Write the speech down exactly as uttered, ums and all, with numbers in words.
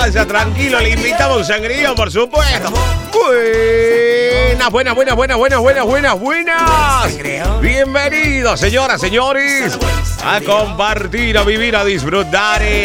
vaya tranquilo, le invitamos un sangrío, por supuesto. Buenas, buenas, buenas, buenas, buenas, buenas, buenas, buenas. Bienvenidos, señoras, señores, a compartir, a vivir, a disfrutar